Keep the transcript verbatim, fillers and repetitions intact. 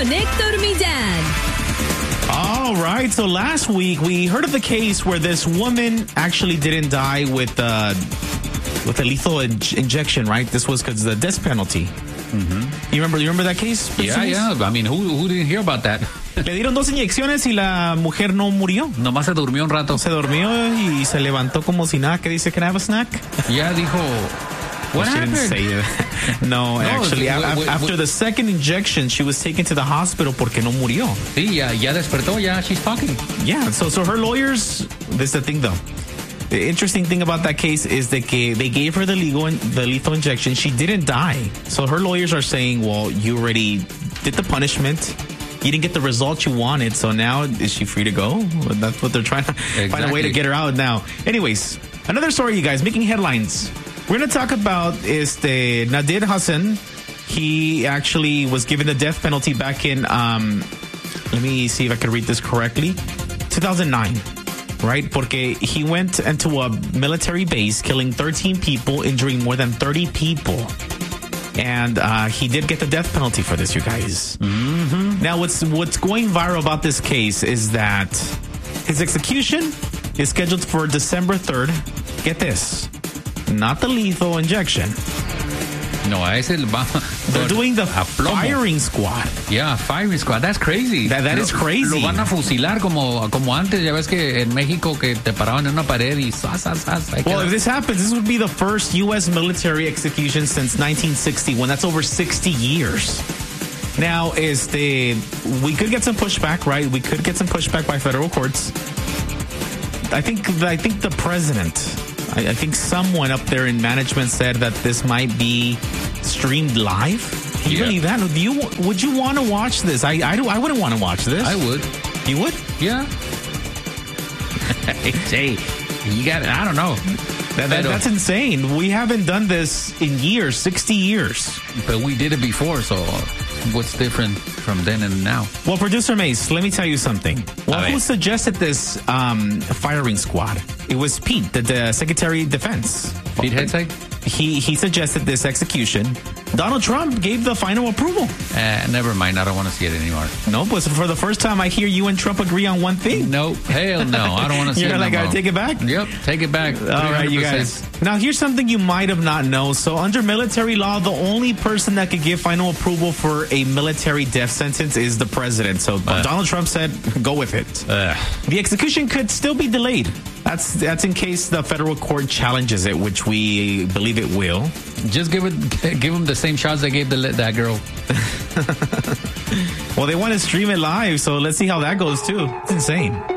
con Héctor Millán. All right, so last week we heard of the case where this woman actually didn't die with uh, with a lethal in- injection, right? This was because of the death penalty. Mm-hmm. You remember? You remember that case? Yeah, yeah. I mean, who who didn't hear about that? Le dieron dos inyecciones y la mujer no murió. Nomás se durmió un rato. Se durmió y se levantó como si nada. ¿Qué dice? Can I have a snack? Ya dijo. What well, she happened? didn't say that. No, no, actually, w- w- after w- the second injection, she was taken to the hospital porque no murió. Sí, ya, ya despertó, ya, she's talking. Yeah, so so her lawyers, this is the thing though. The interesting thing about that case is that they gave her the legal the lethal injection. She didn't die. So her lawyers are saying, well, you already did the punishment. You didn't get the result you wanted. So now is she free to go? That's what they're trying to exactly. find a way to get her out now. Anyways, another story, you guys, making headlines. We're going to talk about este Nadir Hassan. He actually was given the death penalty back in, um, let me see if I can read this correctly, two thousand nine, right? Porque he went into a military base, killing thirteen people, injuring more than thirty people. And uh, he did get the death penalty for this, you guys. Mm-hmm. Now, what's what's going viral about this case is that his execution is scheduled for December third. Get this. Not the lethal injection. No, es el... They're doing the firing squad. Yeah, firing squad. That's crazy. That, that lo, is crazy. Lo van a fusilar como, como antes. Ya ves que en México que te paraban en una pared y... Sas, sas, sas, well, if this happens, this would be the first U S military execution since nineteen sixty, when that's over sixty years. Now, is the... We could get some pushback, right? We could get some pushback by federal courts. I think, I think the president... I think someone up there in management said that this might be streamed live. Can you yeah. believe that? Do you, would you want to watch this? I I, do, I wouldn't want to watch this. I would. You would? Yeah. Hey, you got it. I don't know. That, that, that's insane. We haven't done this in years, sixty years. But we did it before, so what's different from then and now? Well, Producer Mace, let me tell you something. Well, who suggested this um, firing squad? It was Pete, the, the Secretary of Defense. Pete Hegseth? He he suggested this execution. Donald Trump gave the final approval. Uh, never mind. I don't want to see it anymore. No, but for the first time I hear you and Trump agree on one thing. Nope. Hell no. I don't want to see You're it. You're like, no I take it back? Yep. Take it back. All right, you guys. Now, here's something you might have not known. So under military law, the only person that could give final approval for a military death sentence is the president. So uh, Donald Trump said, go with it. Uh, the execution could still be delayed. That's that's in case the federal court challenges it, which we believe it will. Just give it, give them the same shots they gave the, that girl. Well, they want to stream it live, so let's see how that goes too. It's insane.